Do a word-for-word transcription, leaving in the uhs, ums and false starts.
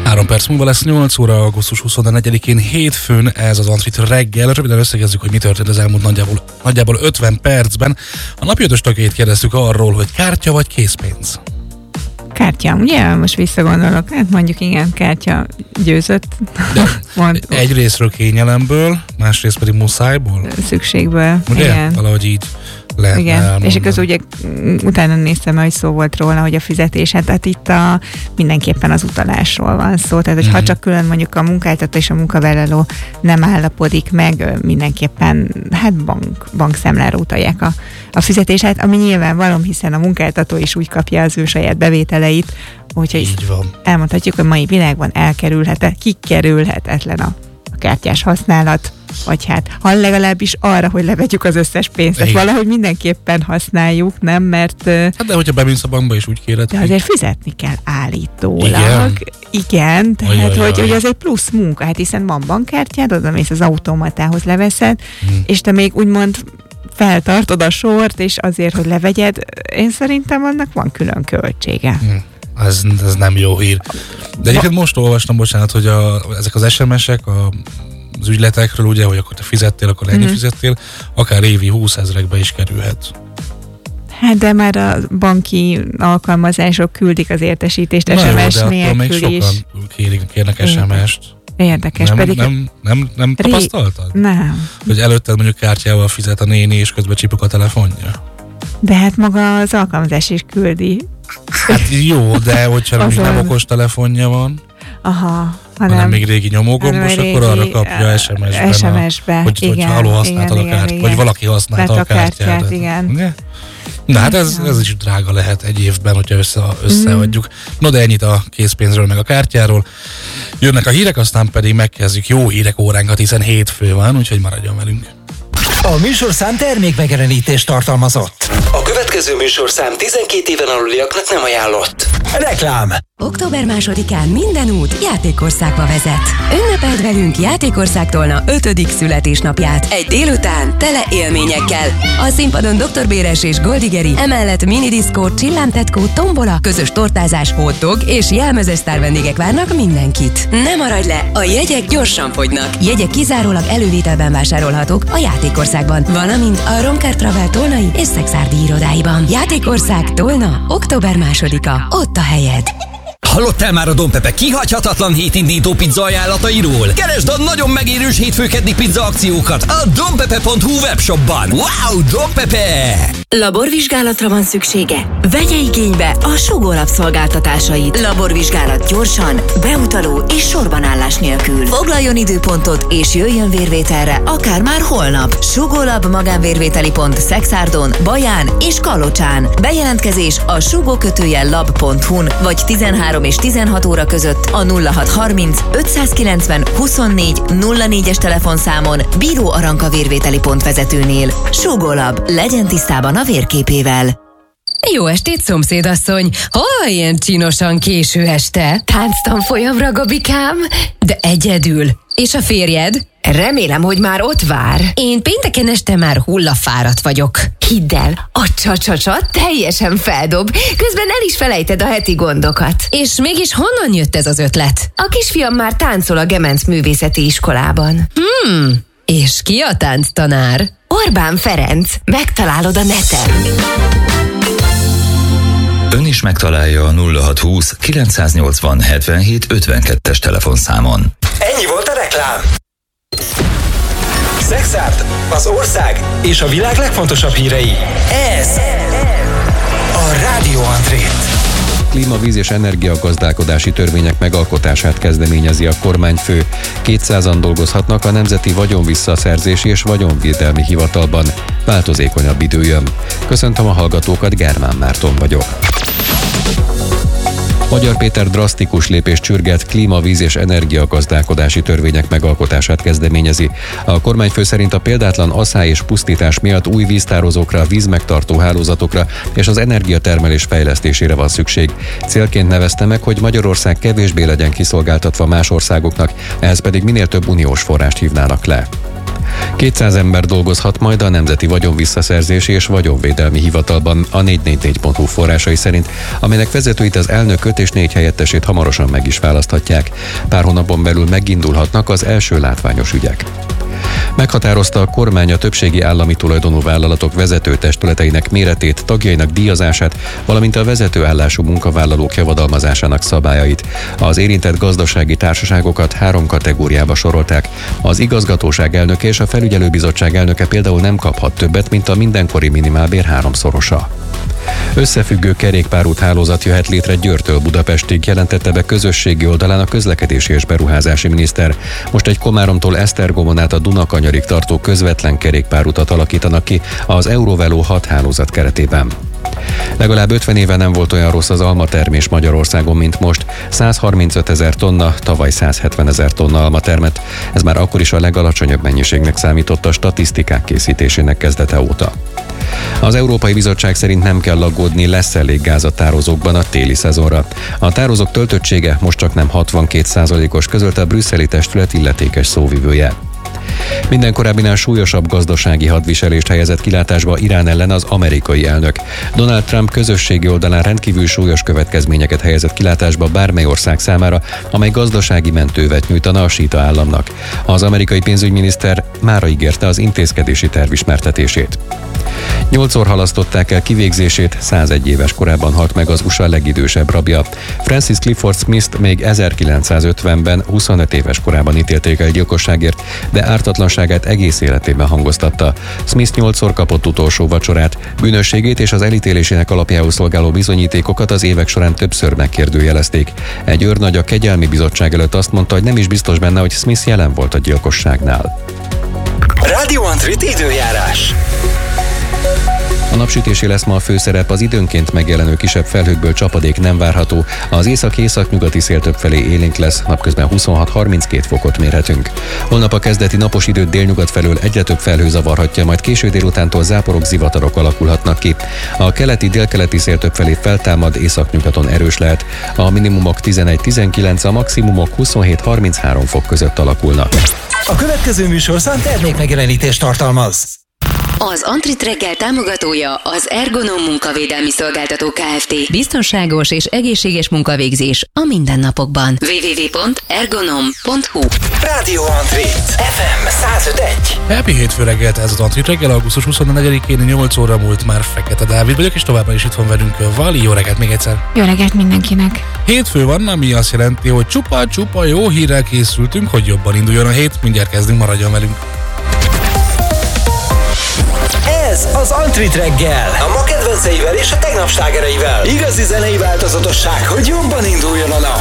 Három perc múlva lesz nyolc óra, augusztus huszonnegyedikén hétfőn, ez az Antrit reggel. Röviden összegezzük, hogy mi történt az elmúlt nagyjából, nagyjából ötven percben. A napi ötös tagjait kérdeztük arról, hogy kártya vagy készpénz. Kártya, ugye? Most visszagondolok, hát mondjuk igen, kártya győzött. Egy részről kényelemből, másrészt pedig muszájból. Szükségből, ugye? Igen. Valahogy így lehetne Igen, elmondani. és akkor ugye utána néztem, hogy szó volt róla, hogy a fizetés, hát, hát itt a, mindenképpen az utalásról van szó, tehát hogy mm-hmm. ha csak külön mondjuk a munkáltató és a munkavállaló nem állapodik meg, mindenképpen hát bank, bankszámlára utalják a, a fizetését, ami nyilvánvaló, hiszen a munkáltató is úgy kapja az ő saját bevételeit, úgyhogy elmondhatjuk, hogy mai világban elkerülhetetlen, kikerülhetetlen a, a kártyás használat, vagy hát, ha legalábbis arra, hogy levegyük az összes pénzt. Tehát valahogy mindenképpen használjuk, nem? Mert... Hát de hogyha bemész a bankba is úgy kéred. De azért fizetni kell állítólag. Igen, Igen tehát ajaj, hogy, ajaj. hogy az egy plusz munka. Hát hiszen van bankkártyád, oda mész az automatához leveszed, hmm. és te még úgymond feltartod a sort, és azért, hogy levegyed, én szerintem annak van külön költsége. Hmm. Ez, ez nem jó hír. De egyébként most olvastam, bocsánat, hogy a, ezek az es em es-ek, a az ügyletekről, ugye, hogy akkor te fizettél, akkor ennyi mm-hmm. fizettél, akár évi húszezrekbe is kerülhet. Hát de már a banki alkalmazások küldik az értesítést es em es de nélkül még is. Sokan kérik, kérnek es em es-t. Érdekes, nem, pedig... Nem, nem, nem Ré... tapasztaltad? Nem. Hogy előtted mondjuk kártyával fizet a néni, és közben csipog a telefonja? De hát maga az alkalmazás is küldi. Hát jó, de hogyha nem okos telefonja van, aha, hanem, hanem még régi nyomógombos, akkor arra kapja es em es-ben, es em es-be, hogy, igen, hogyha alul használtad igen, a kártyát, vagy valaki használta a kártyát. kártyát igen. De, de hát ez, ez is drága lehet egy évben, hogyha össze, összeadjuk. Mm. No, de ennyit a készpénzről, meg a kártyáról. Jönnek a hírek, aztán pedig megkezdjük jó hírek óránkat, hiszen hétfő van, úgyhogy maradjon velünk. A műsorszám termékmegjelenítést tartalmazott. A következő műsorszám tizenkét éven aluliaknak nem ajánlott. Reklám. október másodikán minden út Játékországba vezet. Ünnepeld velünk Játékország Tolna ötödik születésnapját. Egy délután tele élményekkel. A színpadon doktor Béres és Goldigeri, emellett minidiszkó, csillámtetkó, tombola, közös tortázás, hotdog és jelmezes sztár vendégek várnak mindenkit. Ne maradj le, a jegyek gyorsan fogynak. Jegyek kizárólag elővételben vásárolhatók a Játékországban, valamint a Romker Travel Tolnai és Szexárdi irodáiban. Játékország Tolna, október másodika. Ott a helyed. Hallottál már a Don Pepe kihagyhatatlan hétindító pizza ajánlatairól? Keresd a nagyon megérős hétfőkeddi pizza akciókat a donpepe pont hu webshopban. Wow, Don Pepe! Laborvizsgálatra van szüksége? Vegye igénybe a Sugó Lab szolgáltatásait. Laborvizsgálat gyorsan, beutaló és sorbanállás nélkül. Foglaljon időpontot és jöjjön vérvételre, akár már holnap. Sugó Lab magánvérvételi pont Szexárdon, Baján és Kalocsán. Bejelentkezés a sugó-lab pont hu-n vagy tizenhárom és tizenhat óra között a nulla hat harminc ötszázkilencven huszonnégy nulla négyes telefonszámon Bíró Aranka vérvételi pont vezetőnél. Sugó Lab, legyen tisztában a vérképével. Jó estét, szomszédasszony! Hol ilyen csinosan késő este? Tánctanfolyamra, Gabikám? De egyedül. És a férjed? Remélem, hogy már ott vár. Én pénteken este már hullafáradt vagyok. Hidd el, a csa-csa-csa teljesen feldob, közben el is felejted a heti gondokat. És mégis honnan jött ez az ötlet? A kisfiam már táncol a Gemenc Művészeti Iskolában. Hmm, és ki a tánctanár? Orbán Ferenc, megtalálod a neten. Ön is megtalálja a nulla hat húsz kilencszáznyolcvan hetvenhét ötvenkettes telefonszámon. Ennyi volt a reklám. Szexárd, az ország és a világ legfontosabb hírei. Ez a Rádió Antrét. Klíma, víz és energiagazdálkodási törvények megalkotását kezdeményezi a kormányfő. kétszázan dolgozhatnak a Nemzeti Vagyonvisszaszerzési és Vagyonvédelmi Hivatalban. Változékonyabb idő jön. Köszöntöm a hallgatókat, Germán Márton vagyok. Magyar Péter drasztikus lépést sürget, klíma, víz és energiagazdálkodási törvények megalkotását kezdeményezi. A kormányfő szerint a példátlan asszály és pusztítás miatt új víztározókra, vízmegtartó hálózatokra és az energiatermelés fejlesztésére van szükség. Célként nevezte meg, hogy Magyarország kevésbé legyen kiszolgáltatva más országoknak, ehhez pedig minél több uniós forrást hívnának le. kétszáz ember dolgozhat majd a Nemzeti Vagyonvisszaszerzési és Vagyonvédelmi Hivatalban a négy négy négy pont hu forrásai szerint, amelynek vezetőit az elnököt és négy helyettesét hamarosan meg is választhatják. Pár hónapon belül megindulhatnak az első látványos ügyek. Meghatározta a kormány a többségi állami tulajdonú vállalatok vezető testületeinek méretét, tagjainak díjazását, valamint a vezetőállású munkavállalók javadalmazásának szabályait. Az érintett gazdasági társaságokat három kategóriába sorolták. Az igazgatóság elnöke és a felügyelőbizottság elnöke például nem kaphat többet, mint a mindenkori minimálbér háromszorosa. Összefüggő kerékpárút hálózat jöhet létre Győrtől Budapestig, jelentette be közösségi oldalán a közlekedési és beruházási miniszter. Most egy Komáromtól Esztergomon át a Dunakanyarig tartó közvetlen kerékpárutat alakítanak ki az Eurovelo hat hálózat keretében. Legalább ötven éve nem volt olyan rossz az almatermés Magyarországon, mint most. száz harmincöt ezer tonna, tavaly száz hetven ezer tonna alma termett. Ez már akkor is a legalacsonyabb mennyiségnek számított a statisztikák készítésének kezdete óta. Az Európai Bizottság szerint nem kell aggódni, lesz elég gáz a tározókban a téli szezonra. A tározók töltöttsége most csak nem hatvankét százalékos, közölte a brüsszeli testület illetékes szóvivője. Minden korábbinál súlyosabb gazdasági hadviselést helyezett kilátásba Irán ellen az amerikai elnök. Donald Trump közösségi oldalán rendkívül súlyos következményeket helyezett kilátásba bármely ország számára, amely gazdasági mentővet nyújtana a síta államnak. Az amerikai pénzügyminiszter mára ígérte az intézkedési terv ismertetését. Nyolcszor halasztották el kivégzését, százegy éves korában halt meg az u es á legidősebb rabja. Francis Clifford Smith-t még ezerkilencszázötvenben huszonöt éves korában ítélték el gyilkosságért, de ártatlanságát egész életében hangoztatta. Smith nyolcszor kapott utolsó vacsorát, bűnösségét és az elítélésének alapjául szolgáló bizonyítékokat az évek során többször megkérdőjelezték. Egy őrnagy a kegyelmi bizottság előtt azt mondta, hogy nem is biztos benne, hogy Smith jelen volt a gyilkosságnál. Rádió Antrit időjárás. A napsütésé lesz ma a főszerep, az időnként megjelenő kisebb felhőkből csapadék nem várható, az észak-észak-nyugati szél többfelé élénk lesz, napközben huszonhat-harminckét fokot mérhetünk. Holnap a kezdeti napos időt délnyugat felől egyre több felhő zavarhatja, majd késő délutántól záporok, zivatarok alakulhatnak ki. A keleti-délkeleti szél többfelé feltámad, északnyugaton erős lehet, a minimumok tizenegy-tizenkilenc, a maximumok huszonhét-harminchárom fok között alakulnak. A következő műsorszám termékmegjelenítést tartalmaz. Az Antrit reggel támogatója az Ergonom munkavédelmi szolgáltató Kft. Biztonságos és egészséges munkavégzés a mindennapokban. double-u double-u double-u pont ergonom pont hu Rádió Antrit ef em száz öt pont egy. Happy hétfő reggelt, ez az Antrit reggel, augusztus huszonnegyedikén, nyolc óra múlt már. Fekete Dávid vagyok, és továbbá is itt van velünk Vali. Jó reggelt még egyszer! Jó reggelt mindenkinek! Hétfő van, ami azt jelenti, hogy csupa-csupa jó hírrel készültünk, hogy jobban induljon a hét. Mindjárt kezdünk, maradjon velünk! Ez az Antrit reggel, a ma kedvenceivel és a tegnap slágereivel. Igazi zenei változatosság, hogy jobban induljon a